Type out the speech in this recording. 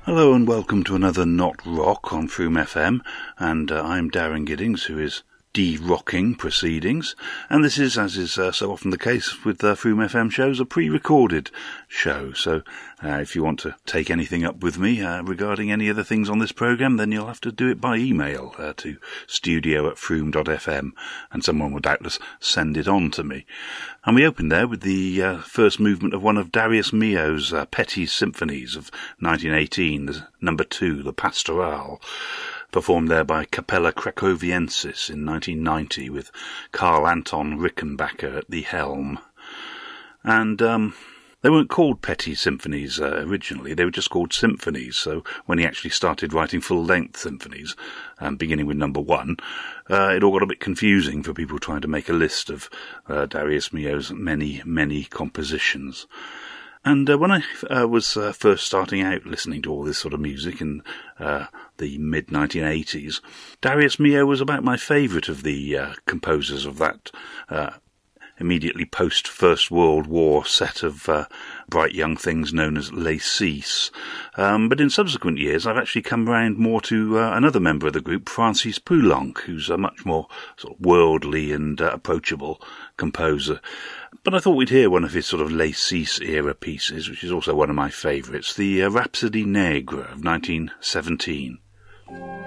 Hello and welcome to another Not Rock on Froome FM, and I'm Darren Giddings, who is de-rocking proceedings, and this is, as is so often the case with Froome FM shows, a pre-recorded show, so if you want to take anything up with me regarding any of the things on this programme, then you'll have to do it by email to studio@froome.fm, and someone will doubtless send it on to me. And we opened there with the first movement of one of Darius Milhaud's Petty Symphonies of 1918, the number 2, the Pastorale, performed there by Capella Cracoviensis in 1990 with Carl Anton Rickenbacker at the helm. And they weren't called Petty Symphonies originally, they were just called symphonies, so when he actually started writing full-length symphonies, beginning with number 1, it all got a bit confusing for people trying to make a list of Darius Milhaud's many compositions. And when I was first starting out listening to all this sort of music in the mid-1980s, Darius Milhaud was about my favourite of the composers of that immediately post-First World War set of bright young things known as Les Six. But in subsequent years, I've actually come round more to another member of the group, Francis Poulenc, who's a much more sort of worldly and approachable composer. But I thought we'd hear one of his sort of Les Six era pieces, which is also one of my favourites, the Rhapsody Nègre of 1917.